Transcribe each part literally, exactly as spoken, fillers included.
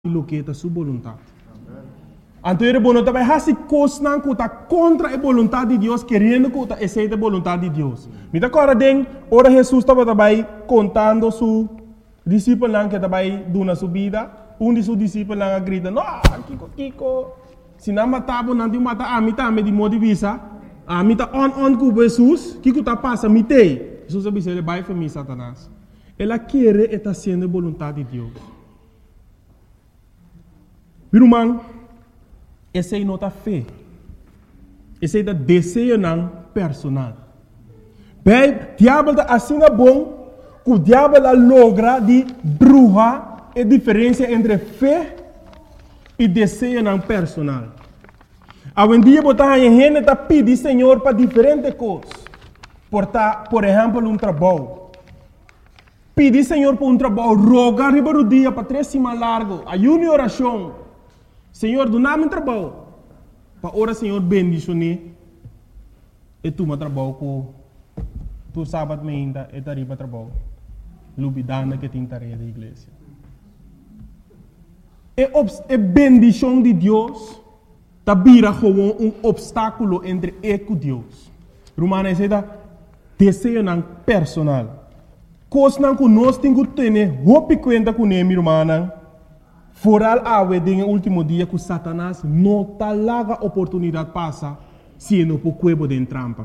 lo que é sua vontade. Então, ele vontade vai fazer coisas que está contra a vontade de Deus, querendo que aceite a vontade de Deus. Me dá agora, ora Jesus estava também contando su discípulo que estava dando sua vida. Um de seus discípulos grita: "Não, Kiko, Kiko, se não matava, não te mata a mim também de modo de visa. A mim está on on com Jesus, Kiko está passando, me tem." Jesus disse: "Ele vai para mim, Satanás." Ela quer estar sendo a vontade de Deus. Meu irmão, essa é nota fé. Esse é o desejo não personal. Bem, o diabo está assim bom que o diabo logra de bruxa a diferença entre fé e desejo não personal. Hoje em dia, a gente está pedindo Senhor para diferentes coisas. Por, por exemplo, um trabalho. Pedir Senhor para um trabalho, rogar o dia para três semanas largo, ayuno e oração. Senhor, do nome trabalho. Para orar, Senhor, bendicionar. E tu me trabalho com tu sábado ainda e tari para trabalho. Lubidana que tem tarefa da igreja. E a bendição de Deus está vira como um obstáculo entre eu e Deus. Romana é esse desejo não personal. Coisa que nós temos que ter roupa conta com ele, irmã. Foral awe den último dia que Satanás não tá larga oportunidade passa se não por cuebo de trampa.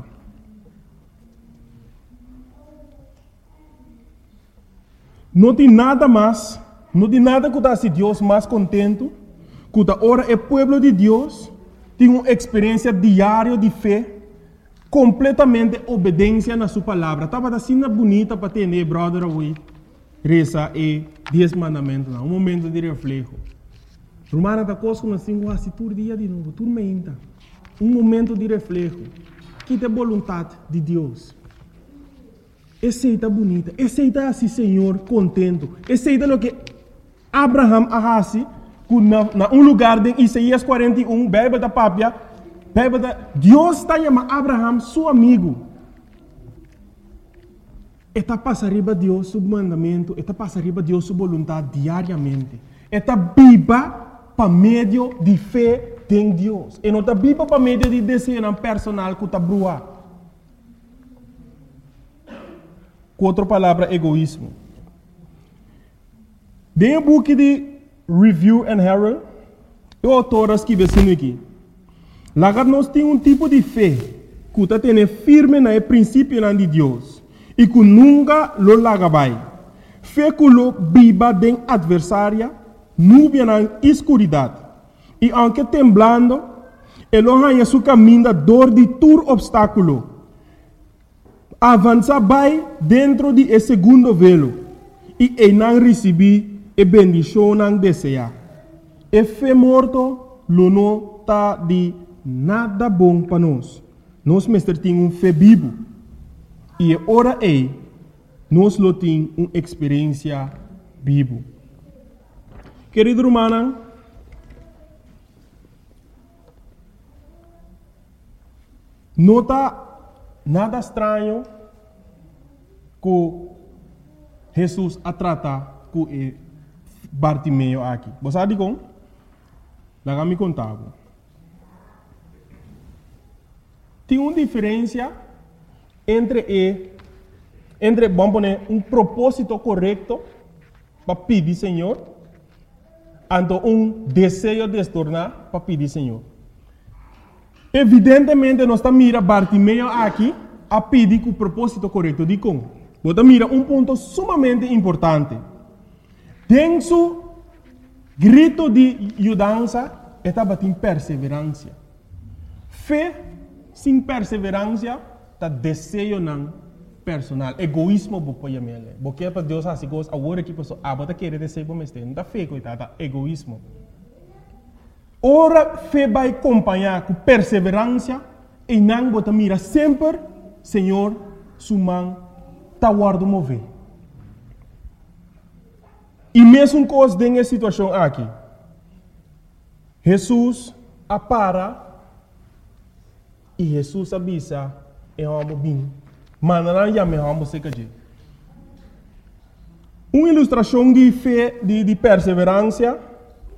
Não tem nada mais, não tem nada que se Deus mais contento, que ora o povo de Deus tem uma experiência diária de fé, completamente obediência na sua palavra. Estava assim bonita para ter, brother, away. Reza e dez mandamentos, um momento de reflexo. Romana da coisa que nós temos assim todo dia de novo, tudo menta. Um momento de reflexo. Que é a vontade de Deus. Esse é bonita, esse é assim, Senhor, contento. Esse é o que Abraham arrasi na, na um lugar de Isaías quarenta e um, Bíblia da Pápia, Bíblia da Deus está chamando Abraham seu amigo. Está passando riba Deus seu mandamento, está passando riba Deus sua vontade diariamente. Está viva para meio de fé em Deus. E não está viva para meio de desejo personal que está brua. Com outra palavra, egoísmo. Dentro do book de Review and Herald, o autor escreve assim aqui. Lá nós temos um tipo de fé que está tendo firme no princípio de Deus. E que nunca lo lagabai. Fé que lo viva den adversária, nuvem na escuridade. E aunque temblando, ele ganha seu caminho dor de todo obstáculo. Avança vai dentro de esse segundo velo. E ele não recebe a bendição não deseja. E fé morto, lo não está de nada bom para nós. Nós mestre temos um fé vivo. E ora é, nós lo temos uma experiência viva. Querido irmão, não está nada estranho que Jesus a tratar com Bartimeu aqui. Você sabe como? Lá me contava. Tem uma diferença entre e, entre vamos poner um propósito correto para pedir Senhor, então um desejo de se tornar para pedir Senhor. Evidentemente nós estamos mira Bartimeu aqui a pedir com o propósito correto de como. Nós mira um ponto sumamente importante. Tem su grito de ajudança estava em perseverança. Fé sem perseverança tá desejo não personal, egoísmo bo pode chamar. Porque para Deus assim coisa, agora que pessoa abata querer desejo mas tem, não tá fé coitada, egoísmo. Ora fé vai acompanhar com perseverança e não bota mira sempre, Senhor, sua mão tá guardo mover. E mesmo coisa dentro situação aqui, Jesus apara e Jesus avisa e vamos bem. Manana já me vamos ser que uma ilustração de fé, de, de perseverança,